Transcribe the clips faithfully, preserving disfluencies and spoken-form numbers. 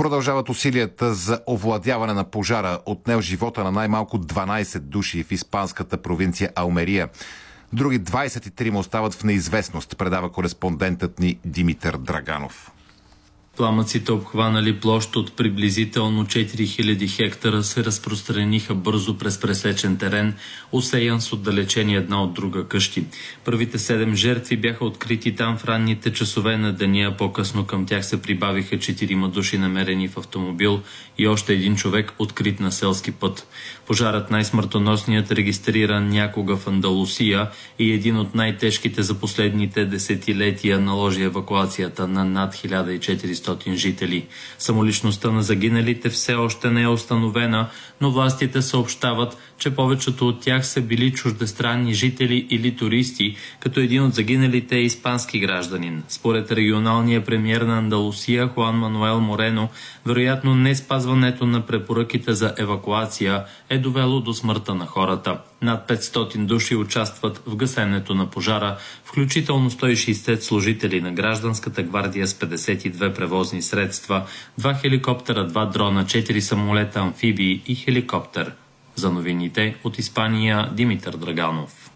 Продължават усилията за овладяване на пожара, отнел живота на най-малко дванайсет души в испанската провинция Алмерия. Други двайсет и три остават в неизвестност, предава кореспондентът ни Димитър Драганов. Пламъците, обхванали площ от приблизително четири хиляди хектара, се разпространиха бързо през пресечен терен, осеян с отдалечени една от друга къщи. Първите седем жертви бяха открити там в ранните часове на деня. По-късно към тях се прибавиха четирима души, намерени в автомобил, и още един човек, открит на селски път. Пожарът, най-смъртоносният регистриран някога в Андалусия, и един от най-тежките за последните десетилетия, наложи евакуацията на над хиляда и четиристотин жители. Самоличността на загиналите все още не е установена, но властите съобщават, че повечето от тях са били чуждестранни жители или туристи, като един от загиналите е испански гражданин. Според регионалния премиер на Андалусия Хуан Мануел Морено, вероятно не спазването на препоръките за евакуация е довело до смъртта на хората. Над петстотин души участват в гасенето на пожара, включително сто и шейсет служители на гражданската гвардия с петдесет и две превозни средства, два хеликоптера, два дрона, четири самолета, амфибии и хеликоптер. За новините от Испания, Димитър Драганов.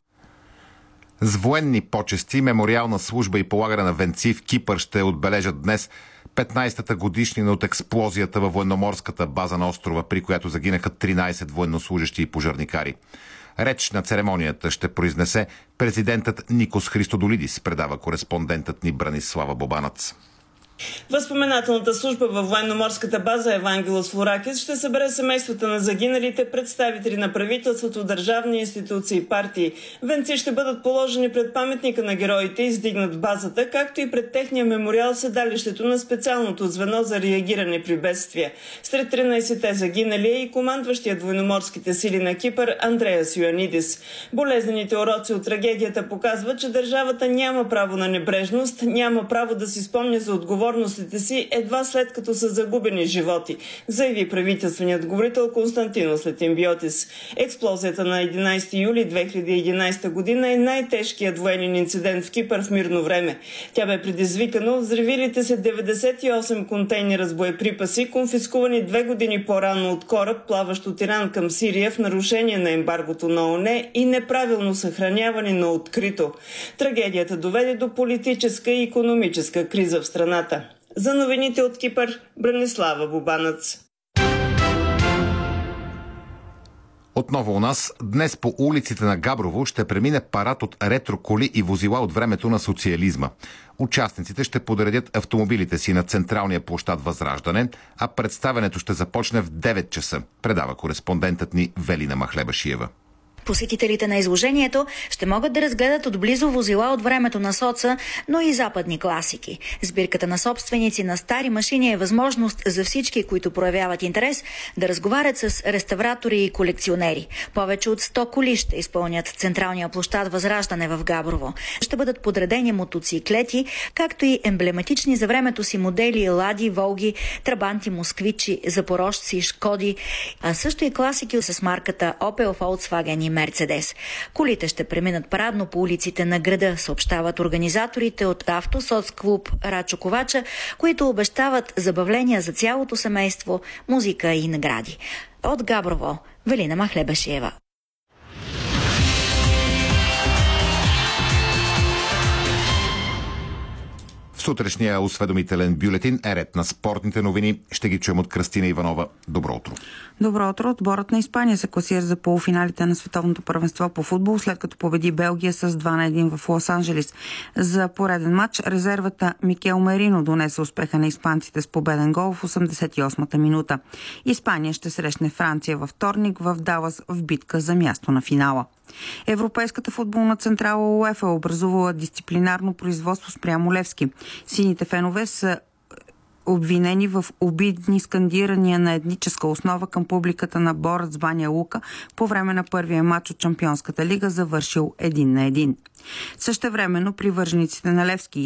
С военни почести, мемориална служба и полагане на венци в Кипър ще отбележат днес петнайсетата годишнина от експлозията във военноморската база на острова, при която загинаха тринайсет военнослужещи и пожарникари. Реч на церемонията ще произнесе президентът Никос Христодолидис, предава кореспондентът ни Бранислава Бобанац. Възпоменателната служба във военноморската база Евангелос Флоракис ще събере семействата на загиналите, представители на правителството, държавни институции и партии. Венци ще бъдат положени пред паметника на героите, издигнат в базата, както и пред техния мемориал, седалището на специалното звено за реагиране при бедствия. Сред тринайсетте загинали е и командващият военноморските сили на Кипър Андреас Йоанидис. Болезнените уроци от трагедията показват, че държавата няма право на небрежност, няма право да си спомня за отговорност си едва след като са загубени животи, заяви правителственият говорител Константинос Летимбиотис. Експлозията на единайсети юли две хиляди и единайсета година е най-тежкият военен инцидент в Кипър в мирно време. Тя бе предизвикана от взривилите се деветдесет и осем контейнера с боеприпаси, конфискувани две години по-рано от кораб, плаващ от Иран към Сирия в нарушение на ембаргото на ООН и неправилно съхраняване на открито. Трагедията доведе до политическа и икономическа криза в страната. За новините от Кипър, Бранислава Бобанац. Отново у нас, днес по улиците на Габрово ще премине парад от ретро-коли и возила от времето на социализма. Участниците ще подредят автомобилите си на централния площад Възраждане, а представенето ще започне в девет часа, предава кореспондентът ни Велина Махлебашиева. Посетителите на изложението ще могат да разгледат отблизо возила от времето на соца, но и западни класики. Сбирката на собственици на стари машини е възможност за всички, които проявяват интерес, да разговарят с реставратори и колекционери. Повече от сто коли ще изпълнят централния площад Възраждане в Габрово. Ще бъдат подредени мотоциклети, както и емблематични за времето си модели Лади, Волги, Трабанти, Москвичи, Запорожци, Шкоди, а също и класики с марката Opel, Volkswagen и Мерцедес. Колите ще преминат парадно по улиците на града, съобщават организаторите от Автосоцклуб Рачо Ковача, които обещават забавления за цялото семейство, музика и награди. От Габрово, Велина Махлебашиева. В сутрешния осведомителен бюлетин е ред на спортните новини. Ще ги чуем от Кръстина Иванова. Добро утро. Добро утро. Отборът на Испания се класира за полуфиналите на световното първенство по футбол, след като победи Белгия с два на един в Лос-Анджелис. За пореден матч резервата Микел Мерино донесе успеха на испанците с победен гол в осемдесет и осмата минута. Испания ще срещне Франция във вторник в Далас в битка за място на финала. Европейската футболна централа УЕФА е образувала дисциплинарно производство спрямо Левски. Сините фенове са обвинени в обидни скандирания на етническа основа към публиката на Борец Баня Лука по време на първия матч от Шампионската лига, завършил един на един. Същевременно привържениците на Левски